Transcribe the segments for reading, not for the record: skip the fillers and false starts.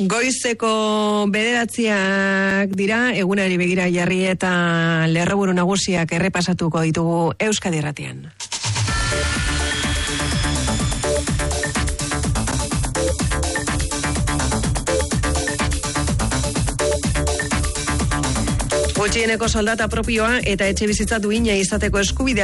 Goizeko 9:00 dira, egunari begira jarri eta lerroburu nagusiak errepasatuko ditugu Euskadi Irratian. Gutxieneko soldata propioa eta etxe bizitza duina izateko eskubide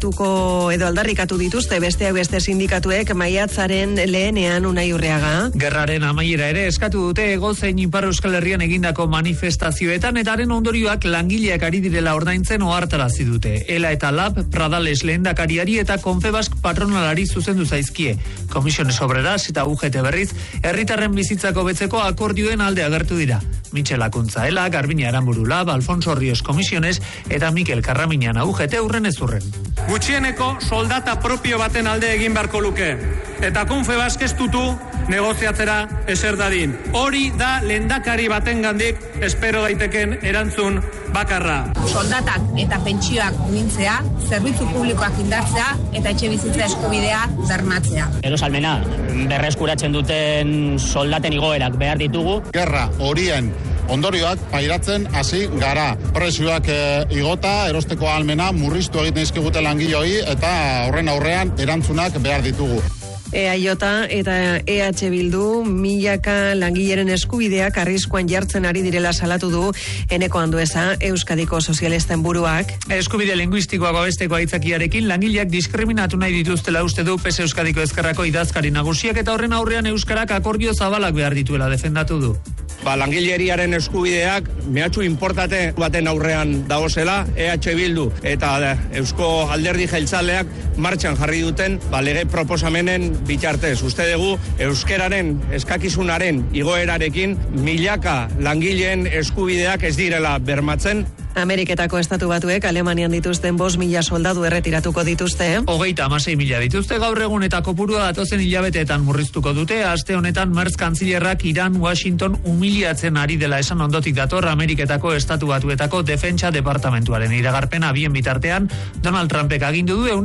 aldarrikatu dituzte besteak beste sindikatuek maiatzaren lehenean Unai Urreaga. Gerraren amaiera ere eskatu dute Hego zein Ipar Euskal Herrian egindako manifestazioetan eta haren ondorioak langileak ari direla ordaintzen ohartarazi dute. Ela eta Lab, Pradales lehendakariari eta Confebask patronalari zuzendu zaizkie. Komisiones Obreras eta UGT berriz, herritarren bizitzako betzeko akordioen alde agertu dira. Michel Akuntza Ela, Garbine Aramburu Lab, Alfonso Ríos Komisiones eta Mikel Karramiñana UGT urren ez urren. Gutxieneko soldata propio baten alde egin beharko luke. Eta Confebask ez dutu negoziatzera eser dadin. Hori da lehendakari batengandik espero daiteken erantzun bakarra. Soldatak eta pentsioak duintzea, zerbitzu publikoak indartzea eta etxe bizitza eskubidea bermatzea. Erosalmena berreskuratzen duten soldaten igoerak behar ditugu. Gerra horien ondorioak pairatzen hasi gara. Prezioak igota, erosteko ahalmena murriztu egiten dizkigute langileoi eta horren aurrean erantzunak behar ditugu. EAJ eta EH Bildu milaka langileren eskubideak arriskuan jartzen ari direla salatu du Eneko Andueza, Euskadiko sozialisten buruak. Eskubide linguistikoa babesteko aitzakiarekin langileak diskriminatu nahi dituztela uste du PES Euskadiko ezkerrako idazkari nagusiak eta horren aurrean euskarak akordio zabalak behar dituela defendatu du. Langileriaren eskubideak mehatxu inportate baten aurrean dagozela, EH Bildu eta Eusko Alderdi Jeltzaleak martxan jarri duten lege proposamenen bitartez. Uste dugu euskeraren eskakizunaren igoerarekin milaka langileen eskubideak ez direla bermatzen. Ameriketako estatu batuek Alemanian dituzten 5.000 soldadu erretiratuko dituzte. 36.000 dituzte gaur egun eta kopurua datozen hilabeteetan murriztuko dute. Aste honetan Merz kantzilerrak Iran, Washington humiliatzen ari dela esan ondotik dator Ameriketako estatu batuetako defentsa departamentuaren iragarpena bien bitartean. Donald Trumpek agindu du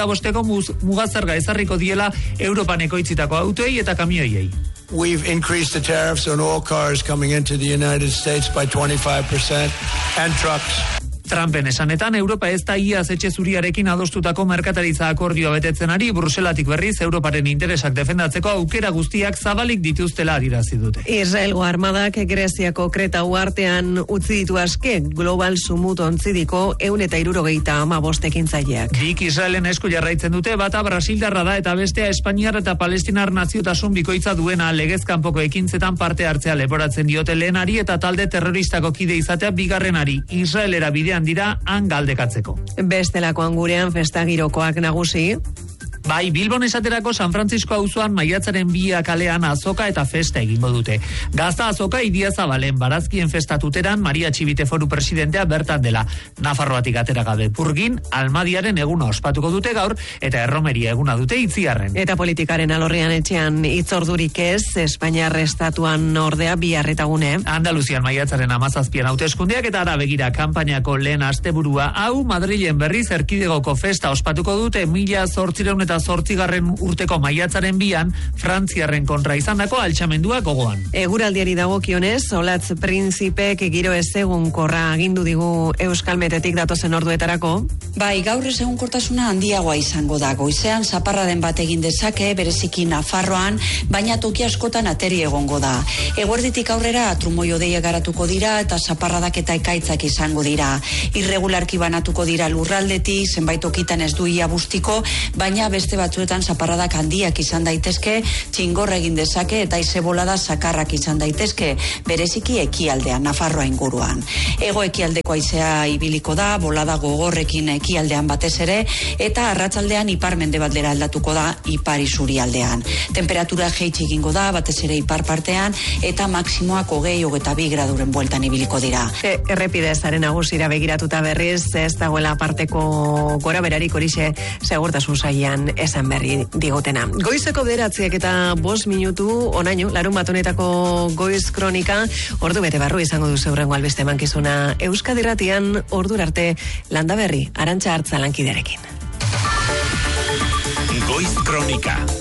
25% mugazerga ezarriko diela Europan ekoitzitako autoei eta kamioiei. We've increased the tariffs on all cars coming into the United States by 25% and trucks. Trumpen esanetan, Europa ez da iaz etxe zuriarekin adostutako merkataritza akordioa betetzen ari, Bruselatik berriz Europaren interesak defendatzeko aukera guztiak zabalik dituztela adirazi dute. Israelgo armadak Greziako Kreta uhartean utzi ditu aske Global Sumut ontzidiko 175 ekintzaileak. Dik Israelen esku jarraitzen dute, bata Brasildarra da eta bestea Espainiar eta Palestinar naziotasun bikoitza duena legezkanpoko ekintzetan parte hartzea leporatzen diote lehenari eta talde terroristako kide izatea bigarrenari. Israelera bidean dira han galdekatzeko. Bestelakoan gurean festagirokoak nagusi. Bai, Bilbon esaterako San Francisco auzoan maiatzaren 2 kalean azoka eta festa egingo dute. Gazta azoka Idiazabalen barazkien festatuteran Maria Txibite Foru presidentea bertan dela. Nafarroatik atera gabe Purgin, Almadiaren eguna ospatuko dute gaur eta Erromeria eguna dute Itziarren. Eta politikaren alorrean etxean itzordurik ez, Espainiar estatuan ordea biharretagune. Andaluzian maiatzaren 17an hauteskundeak eta ara begira kanpainako lehen asteburua hau Madrilen berriz erkidegoko festa ospatuko dute 1808 urteko maiatzaren 2an Frantziarren kontra izandako altxamendua gogoan. Eguraldiari dagokionez, Olatz Printzipek giro ezegunkorra agindu digu Euskalmetetik datozen orduetarako. Bai, gaur ezegunkortasuna handiagoa izango da. Goizean zaparraden bat egin dezake, bereziki Nafarroan, baina toki askotan ateri egongo da. Eguerditik aurrera trumoi hodeiak garatuko dira eta zaparradak eta ekaitzak izango dira. Irregularki banatuko dira lurraldetik, zenbait tokitan ez du ia bustiko, baina beste batzuetan zaparradak handiak izan daitezke, txingorra egin dezake eta haize bolada zakarrak izan daitezke, bereziki ekialdean, Nafarroa inguruan. Hego ekialdeko haizea ibiliko da, bolada gogorrekin ekialdean batez ere, eta arratzaldean ipar-mendebaldera aldatuko da ipar isurialdean. Temperatura jaitsi egingo da, batez ere ipar partean, eta maksimoak 20-22 graduren bueltan ibiliko dira. Errepidezaren nagusira begiratuta berriz, ez dagoela parteko gora berarik horixe segurtasun sailean esan berri digutena. Goizeko 9:00 eta 5 minutu onaino, larun bat honetako goiz kronika, ordu bete barru izango duzu hurrengo albiste emankizuna Euskadi Irratian ordura arte Landaberri, Arantxa Hartza lankidearekin. Goiz kronika.